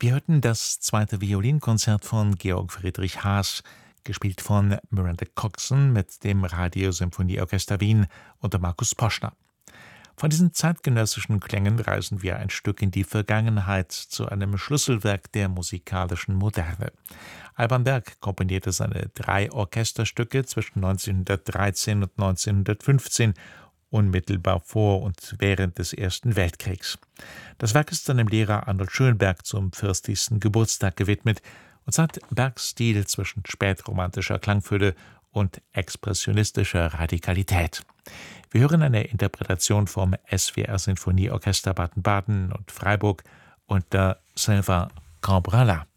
Wir hörten das zweite Violinkonzert von Georg Friedrich Haas, gespielt von Miranda Coxon mit dem Radiosymphonieorchester Wien unter Markus Poschner. Von diesen zeitgenössischen Klängen reisen wir ein Stück in die Vergangenheit zu einem Schlüsselwerk der musikalischen Moderne. Alban Berg komponierte seine 3 Orchesterstücke zwischen 1913 und 1915, unmittelbar vor und während des Ersten Weltkriegs. Das Werk ist seinem Lehrer Arnold Schönberg zum 40. Geburtstag gewidmet und zeigt Bergs Stil zwischen spätromantischer Klangfülle und expressionistischer Radikalität. Wir hören eine Interpretation vom SWR Sinfonieorchester Baden-Baden und Freiburg unter Sylvain Cambrala.